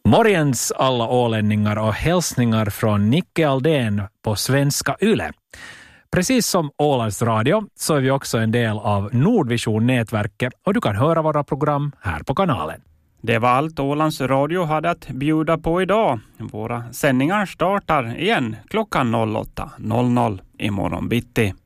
Morgens alla ålänningar och hälsningar från Nicke Aldén på Svenska Yle. Precis som Ålands Radio så är vi också en del av Nordvision-nätverket och du kan höra våra program här på kanalen. Det var allt Ålands Radio hade att bjuda på idag. Våra sändningar startar igen klockan 08.00 imorgon bitti.